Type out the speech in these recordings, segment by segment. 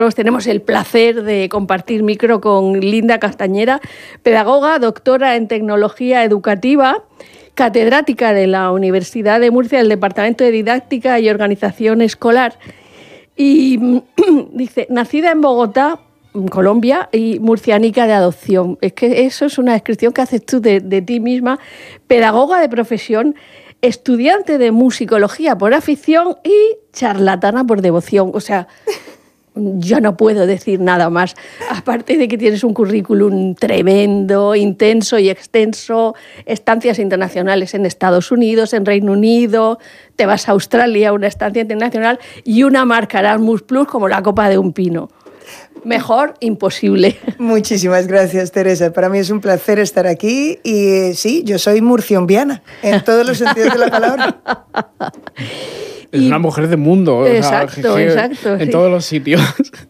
Tenemos el placer de compartir micro con Linda Castañera, pedagoga, doctora en tecnología educativa, catedrática de la Universidad de Murcia, del Departamento de Didáctica y Organización Escolar. Y dice, nacida en Bogotá, Colombia, y murcianica de adopción. Es que eso es una descripción que haces tú de ti misma, pedagoga de profesión, estudiante de musicología por afición y charlatana por devoción. O sea, yo no puedo decir nada más, aparte de que tienes un currículum tremendo, intenso y extenso, estancias internacionales en Estados Unidos, en Reino Unido, te vas a Australia, una estancia internacional y una marca Erasmus Plus como la copa de un pino. Mejor, imposible. Muchísimas gracias, Teresa. Para mí es un placer estar aquí y sí, yo soy murciombiana, en todos los sentidos de la palabra. Es una mujer de mundo. Exacto, exacto. En todos los sitios.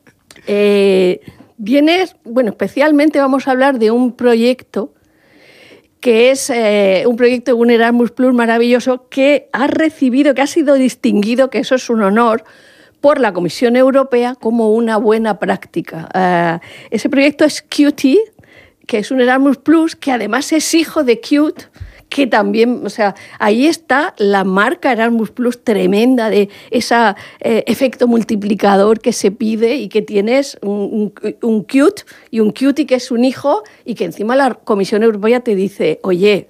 Vienes, bueno, especialmente vamos a hablar de un proyecto que es un proyecto de un Erasmus Plus maravilloso que ha recibido, que ha sido distinguido, que eso es un honor, por la Comisión Europea como una buena práctica. Ese proyecto es Cutie, que es un Erasmus Plus, que además es hijo de Cute, que también, o sea, ahí está la marca Erasmus Plus tremenda de ese efecto multiplicador que se pide y que tienes un Cute y un Cutie que es un hijo y que encima la Comisión Europea te dice, oye,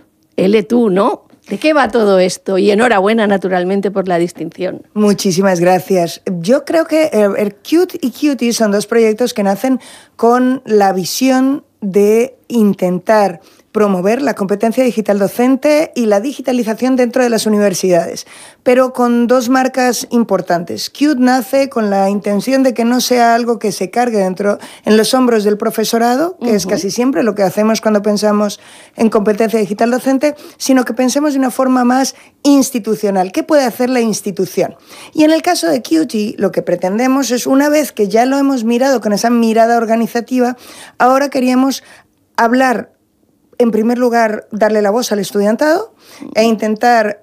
tú, ¿no? ¿De qué va todo esto? Y enhorabuena, naturalmente, por la distinción. Muchísimas gracias. Yo creo que el Cute y Cutie son dos proyectos que nacen con la visión de intentar promover la competencia digital docente y la digitalización dentro de las universidades, pero con dos marcas importantes. Cute nace con la intención de que no sea algo que se cargue en los hombros del profesorado, que es casi siempre lo que hacemos cuando pensamos en competencia digital docente, sino que pensemos de una forma más institucional. ¿Qué puede hacer la institución? Y en el caso de Cutie, lo que pretendemos es, una vez que ya lo hemos mirado con esa mirada organizativa, ahora queríamos hablar, en primer lugar, darle la voz al estudiantado e intentar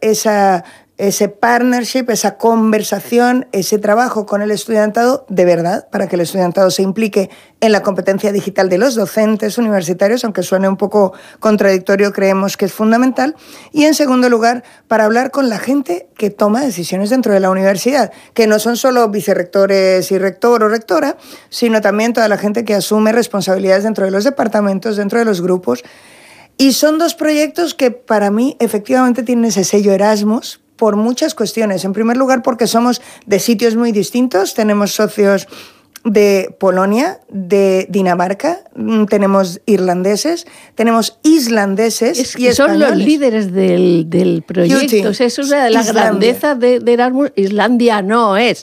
ese partnership, esa conversación, ese trabajo con el estudiantado de verdad, para que el estudiantado se implique en la competencia digital de los docentes universitarios, aunque suene un poco contradictorio, creemos que es fundamental. Y en segundo lugar, para hablar con la gente que toma decisiones dentro de la universidad, que no son solo vicerrectores y rector o rectora, sino también toda la gente que asume responsabilidades dentro de los departamentos, dentro de los grupos. Y son dos proyectos que para mí efectivamente tienen ese sello Erasmus por muchas cuestiones. En primer lugar, porque somos de sitios muy distintos. Tenemos socios de Polonia, de Dinamarca, tenemos irlandeses, tenemos islandeses y españoles. Son los líderes del proyecto. O sea, es una de las grandezas de Erasmus. Islandia no es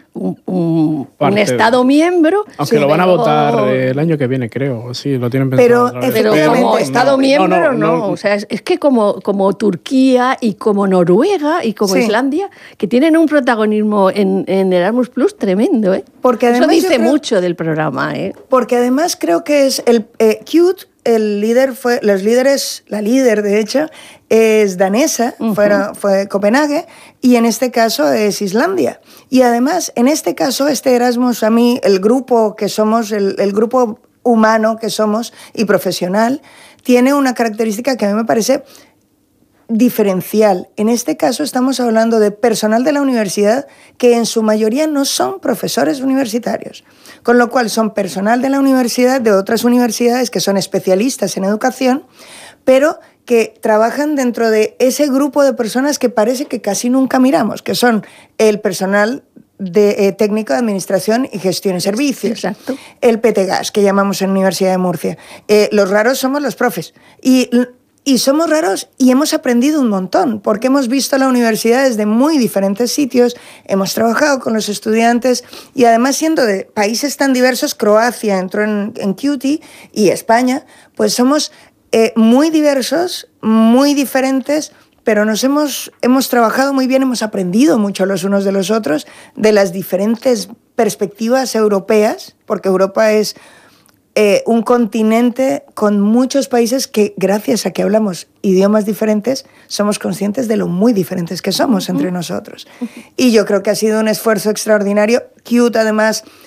un Estado miembro. Aunque lo van a votar el año que viene, creo. Sí, lo tienen pensado. Pero como Estado miembro, no. O sea, es que como Turquía y como Noruega y como Islandia, que tienen un protagonismo en Erasmus Plus tremendo, ¿eh? Porque además eso dice mucho del programa, ¿eh? Porque además creo que es el Cute. La líder, de hecho, es danesa, fue Copenhague, y en este caso es Islandia. Y además, en este caso, este Erasmus, a mí, el grupo que somos, el grupo humano que somos y profesional, tiene una característica que a mí me parece diferencial. En este caso estamos hablando de personal de la universidad que en su mayoría no son profesores universitarios, con lo cual son personal de la universidad, de otras universidades que son especialistas en educación, pero que trabajan dentro de ese grupo de personas que parece que casi nunca miramos, que son el personal de técnico de administración y gestión de servicios. Exacto. El PTGAS, que llamamos en la Universidad de Murcia. Los raros somos los profes. Y somos raros y hemos aprendido un montón, porque hemos visto la universidad desde muy diferentes sitios, hemos trabajado con los estudiantes y además siendo de países tan diversos, Croacia entró en Cutie y España, pues somos muy diversos, muy diferentes, pero hemos trabajado muy bien, hemos aprendido mucho los unos de los otros, de las diferentes perspectivas europeas, porque Europa es un continente con muchos países que, gracias a que hablamos idiomas diferentes, somos conscientes de lo muy diferentes que somos entre nosotros. Y yo creo que ha sido un esfuerzo extraordinario. Cute, además,